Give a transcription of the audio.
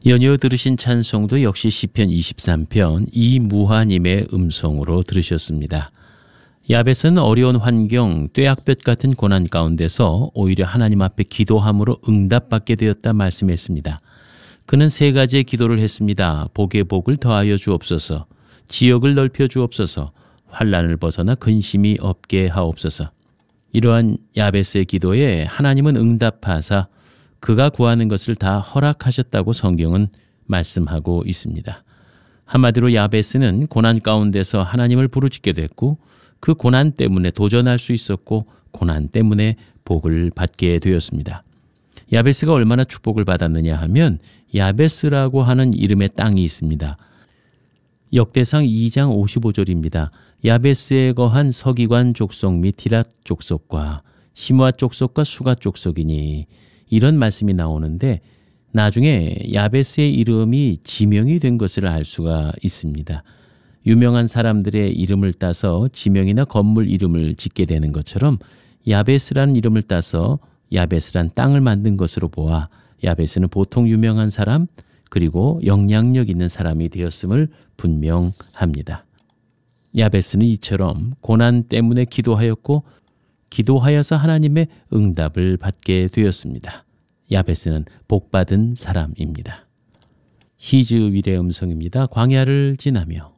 연이어 들으신 찬송도 역시 시편 23편 이무하님의 음성으로 들으셨습니다. 야벳은 어려운 환경, 뙤약볕 같은 고난 가운데서 오히려 하나님 앞에 기도함으로 응답받게 되었다 말씀했습니다. 그는 세 가지의 기도를 했습니다. 복의 복을 더하여 주옵소서, 지역을 넓혀 주옵소서, 환난을 벗어나 근심이 없게 하옵소서. 이러한 야벳의 기도에 하나님은 응답하사 그가 구하는 것을 다 허락하셨다고 성경은 말씀하고 있습니다. 한마디로 야베스는 고난 가운데서 하나님을 부르짖게 됐고 그 고난 때문에 도전할 수 있었고 고난 때문에 복을 받게 되었습니다. 야베스가 얼마나 축복을 받았느냐 하면 야베스라고 하는 이름의 땅이 있습니다. 역대상 2장 55절입니다. 야베스에 거한 서기관 족속 및 디랏 족속과 시므아 족속과 수가 족속이니 이런 말씀이 나오는데 나중에 야베스의 이름이 지명이 된 것을 알 수가 있습니다. 유명한 사람들의 이름을 따서 지명이나 건물 이름을 짓게 되는 것처럼 야베스라는 이름을 따서 야베스란 땅을 만든 것으로 보아 야베스는 보통 유명한 사람 그리고 영향력 있는 사람이 되었음을 분명합니다. 야베스는 이처럼 고난 때문에 기도하였고 기도하여서 하나님의 응답을 받게 되었습니다. 야베스는 복받은 사람입니다. 히즈윌의 음성입니다. 광야를 지나며